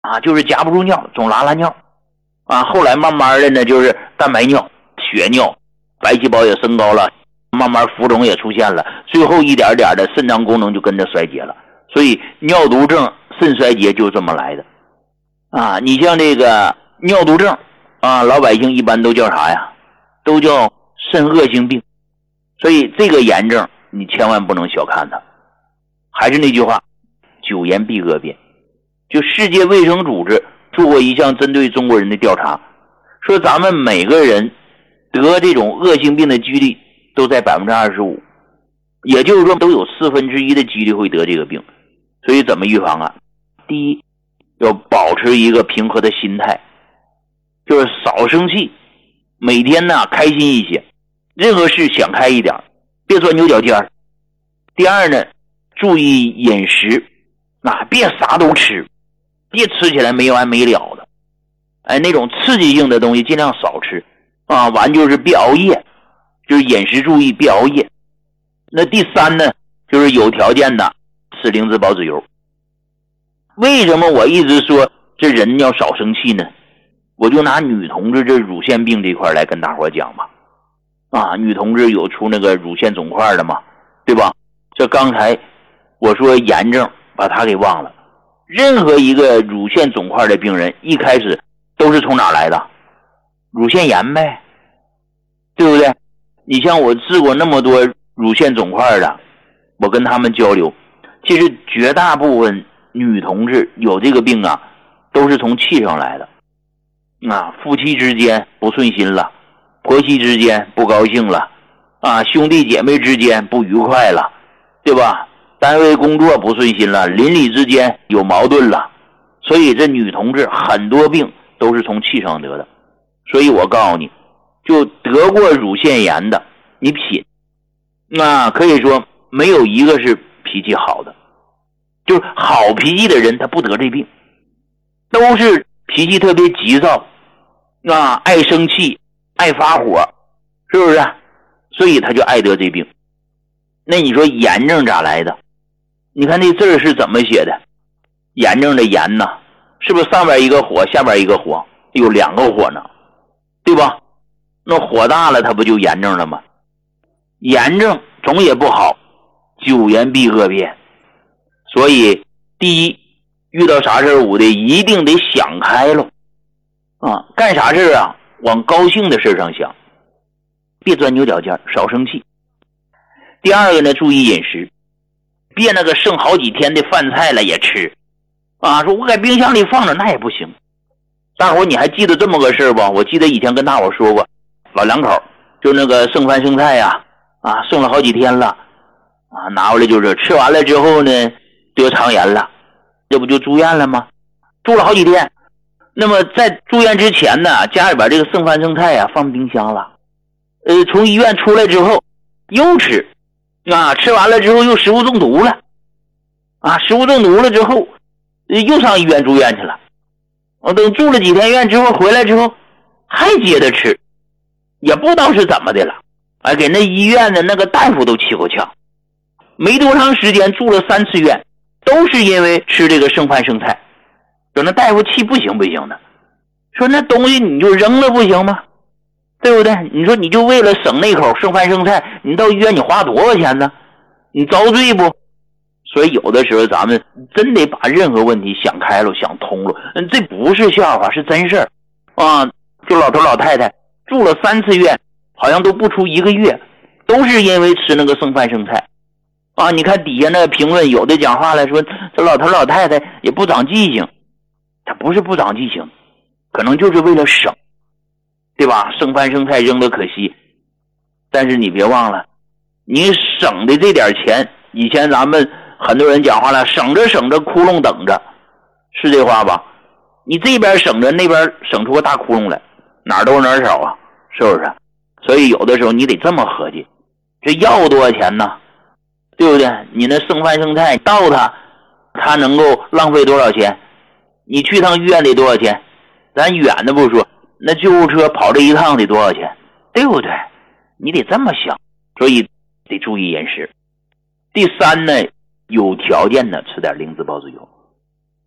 就是夹不住尿，总拉拉尿后来慢慢的呢，就是蛋白尿、血尿，白细胞也升高了，慢慢浮肿也出现了，最后一点点的肾脏功能就跟着衰竭了。所以尿毒症、肾衰竭就这么来的你像这个尿毒症老百姓一般都叫啥呀？都叫肾恶性病。所以这个炎症你千万不能小看它。还是那句话，久炎必恶变。就世界卫生组织做过一项针对中国人的调查，说咱们每个人得这种恶性病的几率都在 25%， 也就是说都有1/4的几率会得这个病。所以怎么预防第一，要保持一个平和的心态，就是少生气，每天开心一些，任何事想开一点，别钻牛角尖。第二呢，注意饮食别啥都吃，别吃起来没完没了的那种刺激性的东西尽量少吃完就是别熬夜，就是饮食注意别熬夜。那第三呢，就是有条件的吃灵芝保子油。为什么我一直说这人要少生气呢？我就拿女同志这乳腺病这块来跟大伙讲吧女同志有出那个乳腺肿块的嘛，对吧？这刚才我说炎症把它给忘了。任何一个乳腺肿块的病人一开始都是从哪来的？乳腺炎呗，对不对？你像我治过那么多乳腺肿块的，我跟他们交流，其实绝大部分女同志有这个病都是从气上来的夫妻之间不顺心了，婆媳之间不高兴了兄弟姐妹之间不愉快了，对吧？单位工作不顺心了，邻里之间有矛盾了。所以这女同志很多病都是从气上得的。所以我告诉你，就得过乳腺炎的，你品可以说没有一个是脾气好的，就是好脾气的人他不得这病，都是脾气特别急躁爱生气，爱发火，是不是？所以他就爱得这病。那你说炎症咋来的？你看那字是怎么写的？炎症的炎是不是上边一个火，下边一个火，有2个火呢，对吧？那火大了它不就炎症了吗？炎症总也不好，久炎必恶变。所以第一，遇到啥事我得一定得想开了干啥事往高兴的事上想，别钻牛角尖，少生气。第二个呢，注意饮食，别那个剩好几天的饭菜了也吃说我在冰箱里放着那也不行。大伙你还记得这么个事不？我记得以前跟大伙说过，老两口就那个剩饭剩菜剩了好几天了拿回来就是吃完了之后呢得肠炎了，这不就住院了吗？住了好几天。那么在住院之前呢，家里边这个剩饭剩菜放冰箱了，从医院出来之后又吃吃完了之后又食物中毒了食物中毒了之后又上医院住院去了等住了几天院之后回来之后还接着吃，也不知道是怎么的了给那医院的那个大夫都气够呛。没多长时间住了3次院，都是因为吃这个剩饭剩菜。说那大夫气不行不行的，说那东西你就扔了不行吗？对不对？你说你就为了省那口剩饭剩菜，你到医院你花多少钱呢？你遭罪不？所以有的时候咱们真得把任何问题想开了想通了。这不是笑话，是真事儿就老头老太太住了3次院，好像都不出1个月，都是因为吃那个剩饭剩菜你看底下那个评论，有的讲话来说这老头老太太也不长记性。他不是不长记性，可能就是为了省，对吧？剩饭剩菜扔的可惜，但是你别忘了，你省的这点钱，以前咱们很多人讲话了，省着省着窟窿等着，是这话吧？你这边省着，那边省出个大窟窿来，哪儿多哪儿少是不是？所以有的时候你得这么合计，这药多少钱呢？对不对？你那剩饭剩菜到它能够浪费多少钱？你去趟医院得多少钱？咱远的不说，那救护车跑这一趟得多少钱？对不对？你得这么想，所以得注意饮食。第三呢，有条件的吃点灵芝孢子油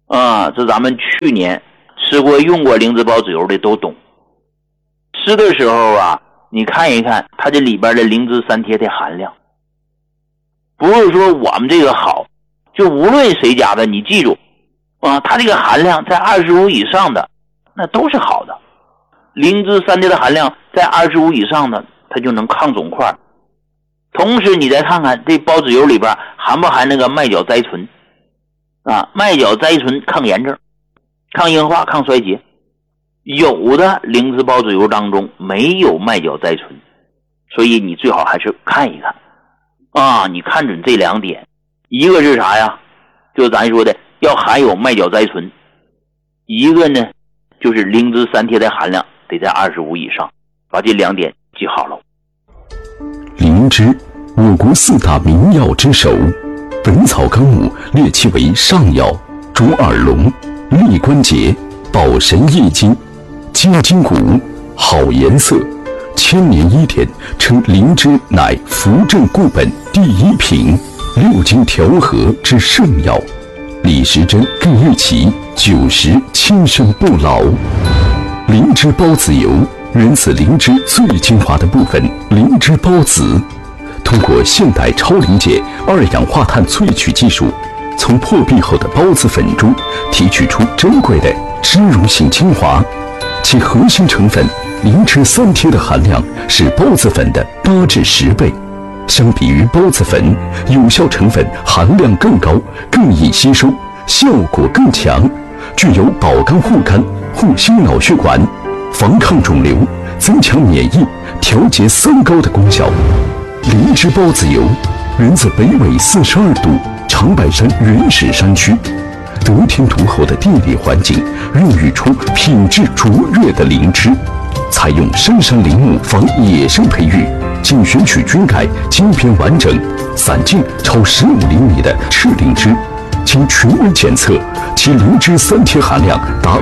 这咱们去年吃过用过灵芝孢子油的都懂。吃的时候啊，你看一看它这里边的灵芝三萜的含量，不是说我们这个好，就无论谁家的，你记住它这个含量在25以上的那都是好的。灵芝三萜的含量在25以上的，它就能抗肿块。同时你再看看这孢子油里边含不含那个麦角甾醇麦角甾醇抗炎症、抗硬化、抗衰竭。有的灵芝孢子油当中没有麦角甾醇，所以你最好还是看一看你看准这2点。一个是啥呀？就咱说的要含有麦角甾醇，一个呢就是灵芝三萜的含量得在25以上，把这2点记好了。 灵芝，我国4大名药之首，《本草纲目》列其为上药，主耳聋、利关节、保神益精、清筋骨、好颜色，千年医典称灵芝乃扶正固本第1品，6经调和之圣药。李时珍更誉其90轻身不老。灵芝孢子油源自灵芝最精华的部分灵芝孢子，通过现代超临界2氧化碳萃取技术，从破壁后的孢子粉中提取出珍贵的脂溶性精华，其核心成分灵芝三萜的含量是孢子粉的8至10倍。相比于孢子粉，有效成分含量更高，更易吸收，效果更强，具有保肝护肝、护心脑血管、防抗肿瘤、增强免疫、调节三高的功效。灵芝孢子油源自北纬42度长白山原始山区，得天独厚的地理环境孕育出品质卓越的灵芝，采用深山林木防野生培育，仅选取菌盖茎片完整、散茎超15厘米的赤灵芝，经权威检测，其灵芝三萜含量达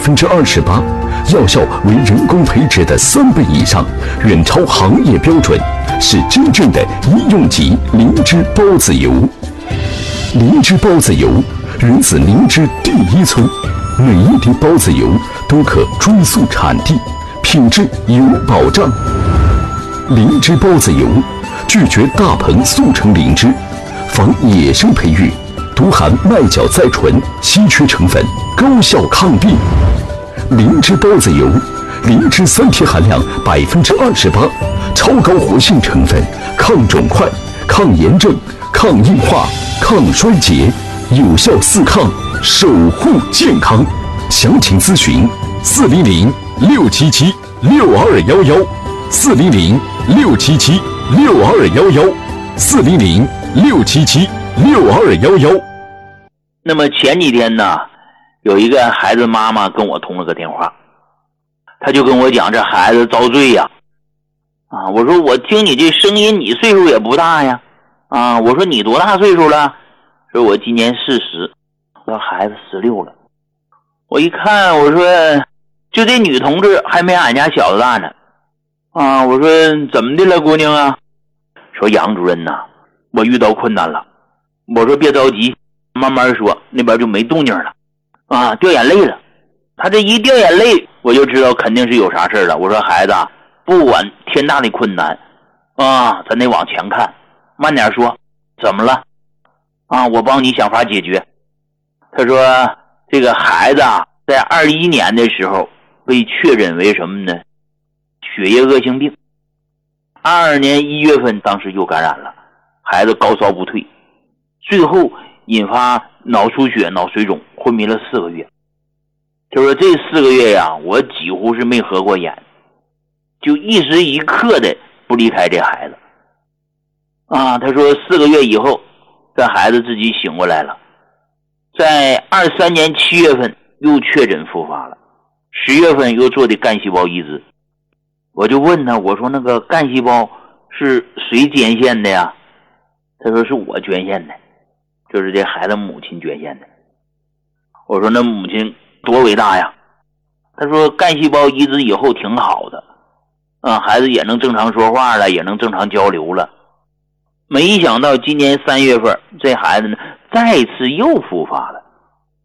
28%，药效为人工培植的3倍以上，远超行业标准，是真正的医用级灵芝孢子油。灵芝孢子油源自灵芝第1村，每一滴孢子油都可追溯产地，品质有保障。灵芝孢子油拒绝大棚速成灵芝，防野生培育，独含麦角甾醇稀缺成分，高效抗病。灵芝孢子油灵芝三萜含量28%，超高活性成分，抗肿块、抗炎症、抗硬化、抗衰竭，有效4抗，守护健康。详情咨询400-677-6211，400-677-6211，400-677-6211。 那么前几天呢，有一个孩子妈妈跟我通了个电话，他就跟我讲这孩子遭罪呀。我说我听你这声音，你岁数也不大呀。我说你多大岁数了？说我今年40，我说孩子16了。我一看，我说就这女同志还没俺家小子大呢。我说怎么的了姑娘啊？说杨主任呐，我遇到困难了。我说别着急，慢慢说，那边就没动静了。掉眼泪了。他这一掉眼泪，我就知道肯定是有啥事了。我说孩子，不管天大的困难咱得往前看，慢点说，怎么了？我帮你想法解决。他说这个孩子在21年的时候被确诊为什么呢？血液恶性病。22年1月份当时又感染了，孩子高烧不退，最后引发脑出血、脑水肿，昏迷了4个月。他说这4个月呀，我几乎是没合过眼，就一时一刻的不离开这孩子。他说4个月以后，这孩子自己醒过来了，在23年7月份又确诊复发了，10月份又做的干细胞移植。我就问他，我说那个干细胞是谁捐献的呀？他说是我捐献的，就是这孩子母亲捐献的。我说那母亲多伟大呀？他说干细胞移植以后挺好的，孩子也能正常说话了，也能正常交流了。没想到今年3月份这孩子呢再次又复发了，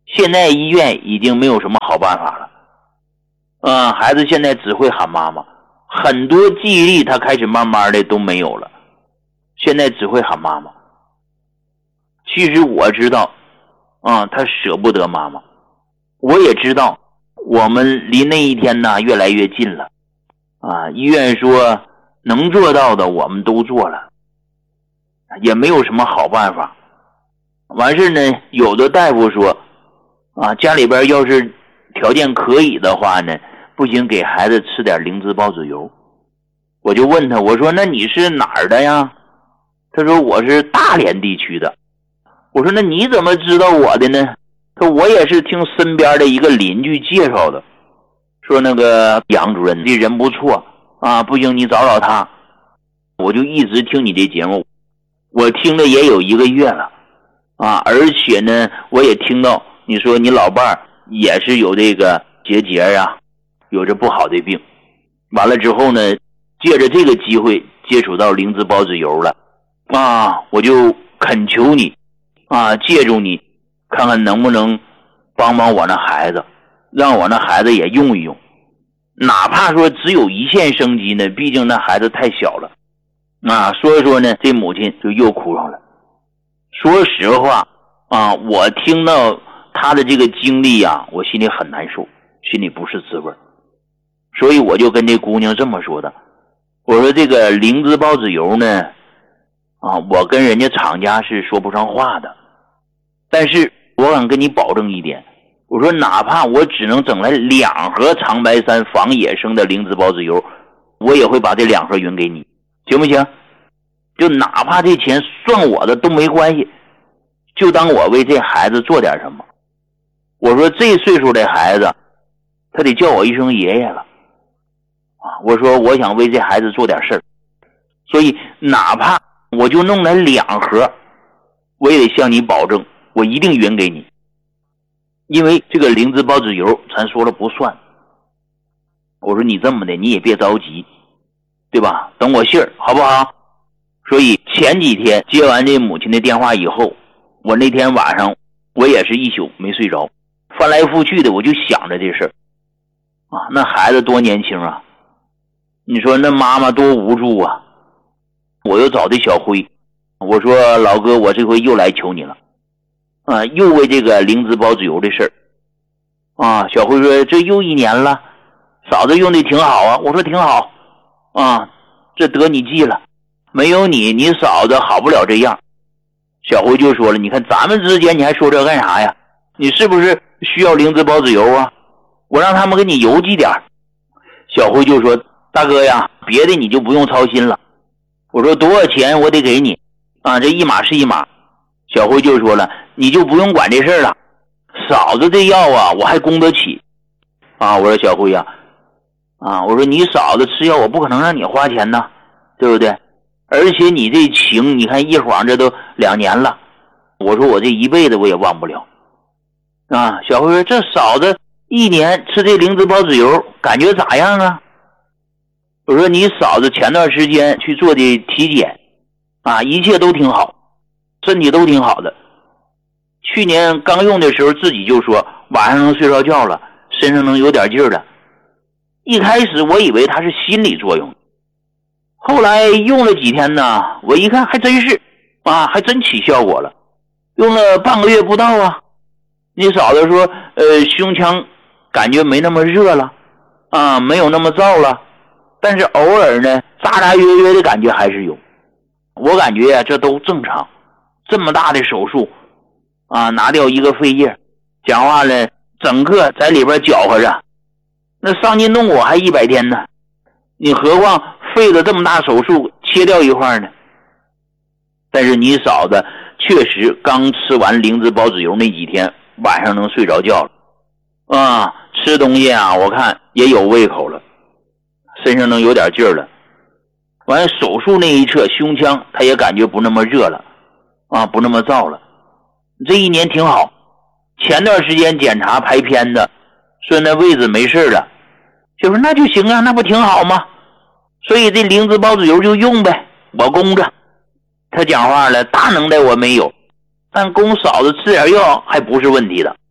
现在医院已经没有什么好办法了。孩子现在只会喊妈妈，很多记忆力他开始慢慢的都没有了，现在只会喊妈妈。其实我知道他舍不得妈妈，我也知道我们离那一天呢越来越近了。医院说能做到的我们都做了，也没有什么好办法。完事呢，有的大夫说家里边要是条件可以的话呢，不行给孩子吃点灵芝孢子油。我就问他，我说那你是哪儿的呀？他说我是大连地区的。我说那你怎么知道我的呢？他说我也是听身边的一个邻居介绍的，说那个杨主任这人不错不行你找找他。我就一直听你这节目，我听了也有1个月了而且呢我也听到你说你老伴儿也是有这个结节有着不好的病。完了之后呢，借着这个机会接触到灵芝孢子油了我就恳求你借助你，看看能不能帮帮我那孩子，让我那孩子也用一用，哪怕说只有一线生机呢，毕竟那孩子太小了说呢，这母亲就又哭上了。说实话我听到他的这个经历我心里很难受，心里不是滋味。所以我就跟这姑娘这么说的，我说这个灵芝孢子油呢我跟人家厂家是说不上话的，但是我敢跟你保证一点，我说哪怕我只能整来2盒长白山防野生的灵芝孢子油，我也会把这2盒匀给你，行不行？就哪怕这钱算我的都没关系，就当我为这孩子做点什么。我说这岁数的孩子他得叫我一声爷爷了我说我想为这孩子做点事儿，所以哪怕我就弄来2盒，我也得向你保证我一定匀给你。因为这个灵芝孢子油咱说了不算，我说你这么的你也别着急，对吧？等我信儿好不好？所以前几天接完这母亲的电话以后，我那天晚上我也是一宿没睡着，翻来覆去的我就想着这事儿那孩子多年轻你说那妈妈多无助我又找的小辉，我说老哥我这回又来求你了又为这个灵芝孢子油的事儿小辉说这又1年了，嫂子用的挺好我说挺好这得你记了，没有你嫂子好不了这样。小辉就说了，你看咱们之间你还说这干啥呀？你是不是需要灵芝孢子油我让他们给你邮寄点。小辉就说大哥呀，别的你就不用操心了。我说多少钱我得给你这一码是一码。小辉就说了，你就不用管这事儿了，嫂子这药我还供得起我说小辉我说你嫂子吃药我不可能让你花钱呐，对不对？而且你这情你看一晃这都2年了，我说我这一辈子我也忘不了小辉说这嫂子1年吃这灵芝孢子油感觉咋样我说你嫂子前段时间去做的体检一切都挺好，身体都挺好的。去年刚用的时候自己就说晚上能睡着觉了，身上能有点劲儿了。一开始我以为他是心理作用，后来用了几天呢，我一看还真是还真起效果了。用了半个月不到你嫂子说胸腔感觉没那么热了没有那么燥了，但是偶尔呢咋咋约约的感觉还是有。我感觉这都正常，这么大的手术拿掉一个肺叶，讲话呢整个在里边搅和着，那伤筋动骨还100天呢，你何况费了这么大手术切掉一块呢？但是你嫂子确实刚吃完灵芝孢子油那几天晚上能睡着觉了吃东西我看也有胃口了，身上能有点劲儿了。完了手术那一侧胸腔他也感觉不那么热了不那么燥了。这1年挺好，前段时间检查排片子说那位置没事了，就说那就行那不挺好吗？所以这灵芝孢子油就用呗，我供着。他讲话了，大能耐我没有，但供嫂子吃点药还不是问题的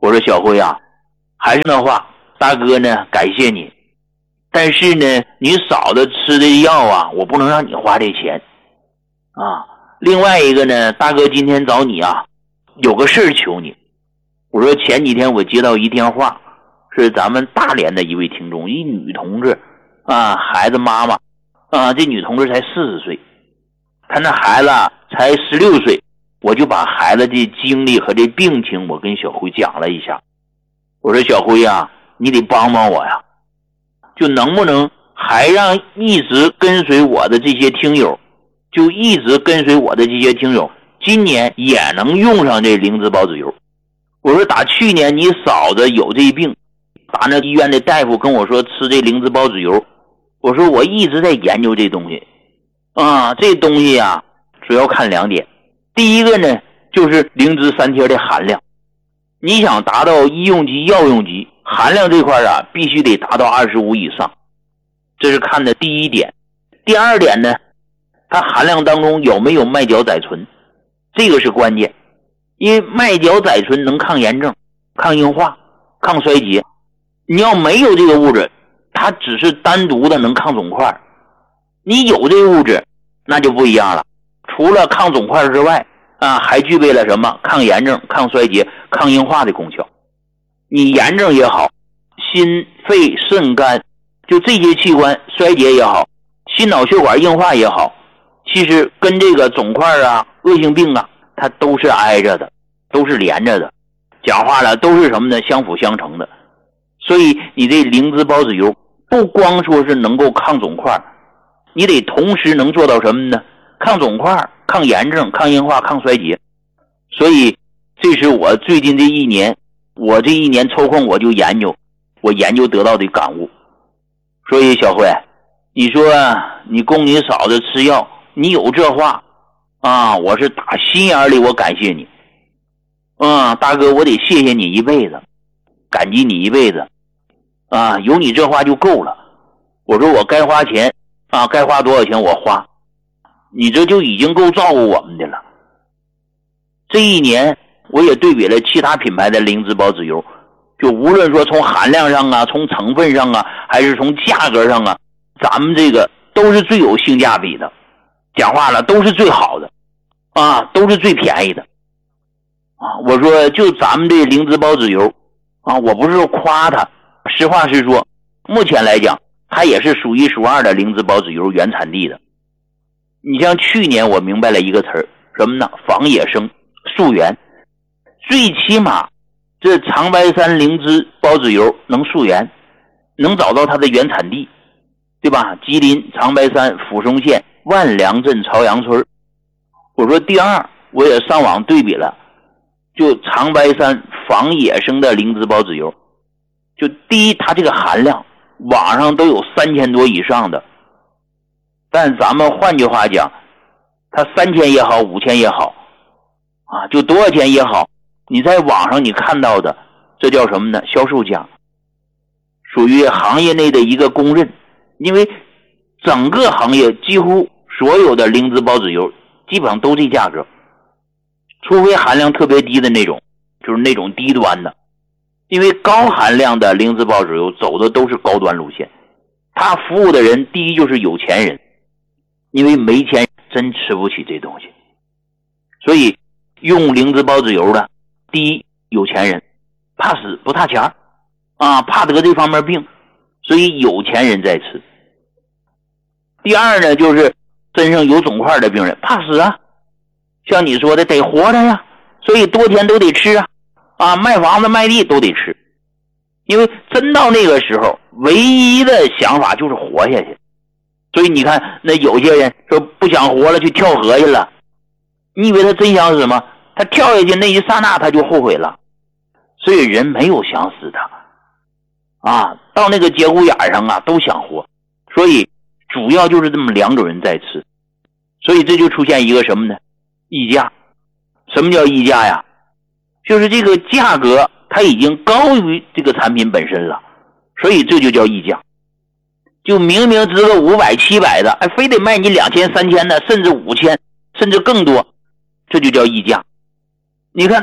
我说小辉啊，还是那话，大哥呢感谢你，但是呢你嫂子吃的药啊，我不能让你花这钱啊。另外一个呢，大哥今天找你啊，有个事儿求你。我说前几天我接到一电话，是咱们大连的一位听众，一女同志啊，孩子妈妈啊，这女同志才40岁，她那孩子才16岁，我就把孩子的经历和这病情我跟小辉讲了一下。我说小辉啊，你得帮帮我呀，就能不能还让一直跟随我的这些听友，就一直跟随我的这些听友今年也能用上这灵芝孢子油。我说打去年你嫂子有这病，打那医院的大夫跟我说吃这灵芝孢子油，我说我一直在研究这东西啊，这东西啊主要看2点。第一个呢就是灵芝3贴的含量，你想达到医用级药用级含量这块啊，必须得达到25以上，这是看的第一点。第二点呢，它含量当中有没有麦角甾醇，这个是关键。因为麦角甾醇能抗炎症、抗硬化、抗衰竭，你要没有这个物质，它只是单独的能抗肿块，你有这个物质那就不一样了，除了抗肿块之外啊，还具备了什么抗炎症、抗衰竭、抗硬化的功效。你炎症也好，心肺肾肝就这些器官衰竭也好，心脑血管硬化也好，其实跟这个肿块啊、恶性病啊它都是挨着的，都是连着的，讲话了都是什么呢？相辅相成的。所以你这灵芝孢子油不光说是能够抗肿块，你得同时能做到什么呢？抗肿块、抗炎症、抗硬化、抗衰竭。所以这是我最近这一年，我这一年抽空我就研究，我研究得到的感悟。所以小辉，你说你供你嫂子吃药，你有这话啊，我是打心眼里我感谢你。大哥，我得谢谢你一辈子，感激你一辈子啊，有你这话就够了。我说我该花钱啊，该花多少钱我花，你这就已经够照顾我们的了。这一年我也对比了其他品牌的灵芝孢子油，就无论说从含量上啊，从成分上啊，还是从价格上啊，咱们这个都是最有性价比的，讲话了都是最好的啊，都是最便宜的啊。我说就咱们这灵芝孢子油啊，我不是说夸它，实话实说，目前来讲它也是数1数2的灵芝孢子油原产地的。你像去年我明白了一个词儿，什么呢？防野生溯源，最起码这长白山灵芝孢子油能溯源，能找到它的原产地，对吧？吉林长白山抚松县万良镇朝阳村。我说第二，我也上网对比了，就长白山防野生的灵芝孢子油，就第一它这个含量网上都有3000多以上的，但咱们换句话讲，它3000也好5000也好啊，就多少钱也好，你在网上你看到的这叫什么呢？销售价，属于行业内的一个公认。因为整个行业几乎所有的灵芝孢子油基本上都这价格，除非含量特别低的那种，就是那种低端的。因为高含量的灵芝孢子油走的都是高端路线，他服务的人第一就是有钱人，因为没钱真吃不起这东西，所以用灵芝孢子油的，第一有钱人，怕死不差钱啊，怕得这方面病，所以有钱人在吃。第二呢，就是身上有肿块的病人，怕死啊，像你说的得活着呀，所以多天都得吃啊，卖房子卖地都得吃。因为真到那个时候，唯一的想法就是活下去。所以你看那有些人说不想活了，去跳河去了，你以为他真想死吗？他跳下去那一刹那他就后悔了。所以人没有想死的啊，到那个节骨眼上啊都想活。所以主要就是这么2种人在吃，所以这就出现一个什么呢？溢价。什么叫溢价呀？就是这个价格它已经高于这个产品本身了，所以这就叫溢价。就明明值个500、700的，非得卖你2000、3000的，甚至5000，甚至更多，这就叫溢价。你看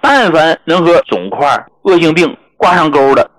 但凡能和肿块、恶性病挂上钩的，